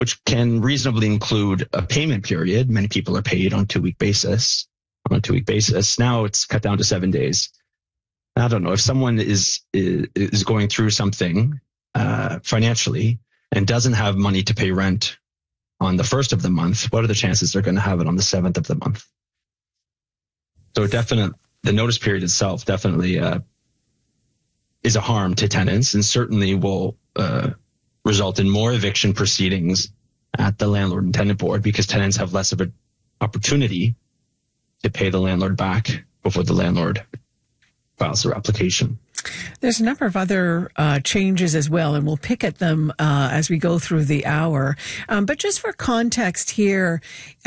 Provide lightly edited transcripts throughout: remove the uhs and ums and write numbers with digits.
which can reasonably include a payment period. Many people are paid on a 2-week basis. Now it's cut down to 7 days. I don't know if someone is going through something financially and doesn't have money to pay rent on the 1st of the month, what are the chances they're going to have it on the 7th of the month? So the notice period itself definitely is a harm to tenants, and certainly will result in more eviction proceedings at the landlord and tenant board, because tenants have less of an opportunity to pay the landlord back before the landlord files their application. There's a number of other changes as well, and we'll pick at them as we go through the hour. But just for context here,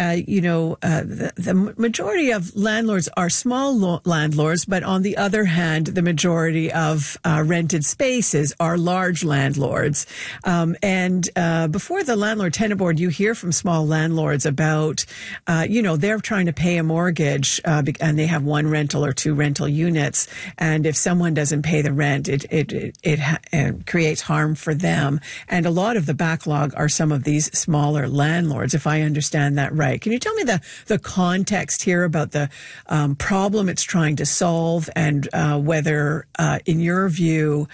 the majority of landlords are small landlords, but on the other hand, the majority of rented spaces are large landlords. And before the landlord-tenant board, you hear from small landlords about, they're trying to pay a mortgage and they have 1 rental or 2 rental units. And if someone doesn't pay the rent, it creates harm for them. And a lot of the backlog are some of these smaller landlords, if I understand that right. Can you tell me the context here about the problem it's trying to solve, and whether, in your view,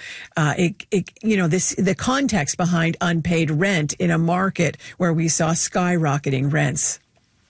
the context behind unpaid rent in a market where we saw skyrocketing rents?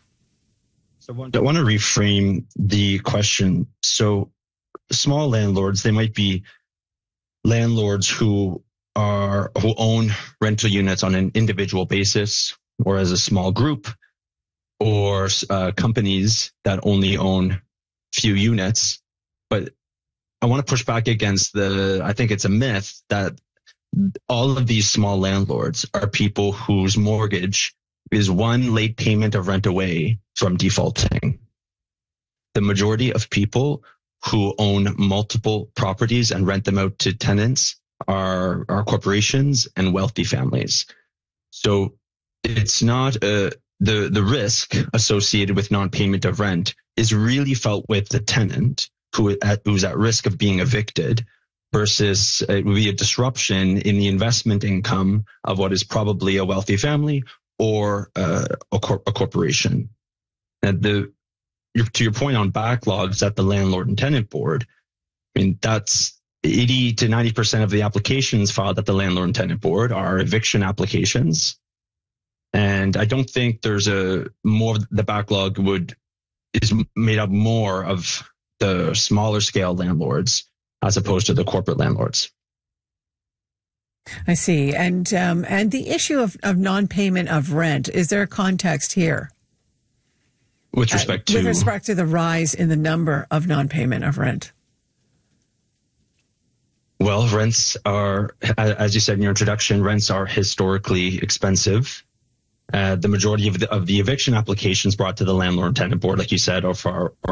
So I want to reframe the question. So small landlords, they might be landlords who own rental units on an individual basis or as a small group, or companies that only own few units. But I want to push back against I think it's a myth that all of these small landlords are people whose mortgage is one late payment of rent away from defaulting. The majority of people who own multiple properties and rent them out to tenants are corporations and wealthy families. So it's not the risk associated with non-payment of rent is really felt with the tenant who's at risk of being evicted, versus it would be a disruption in the investment income of what is probably a wealthy family or a corporation. And to your point on backlogs at the landlord and tenant board, I mean, that's 80 to 90% of the applications filed at the landlord and tenant board are eviction applications. And I don't think the backlog is made up more of the smaller scale landlords as opposed to the corporate landlords. I see. And the issue of non-payment of rent, is there a context here? With respect to the rise in the number of non-payment of rent? Well, rents are, as you said in your introduction, rents are historically expensive. The majority of the eviction applications brought to the landlord and tenant board, like you said, are